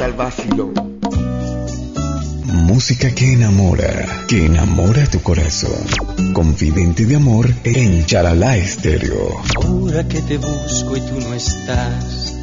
para el vacilo. Música que enamora tu corazón. Confidente de amor en Charalá Estéreo. Ahora que te busco y tú no estás,